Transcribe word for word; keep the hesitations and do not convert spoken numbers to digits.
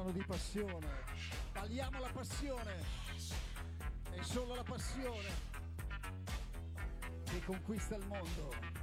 parlano di passione. Parliamo la passione. È solo la passione che conquista il mondo.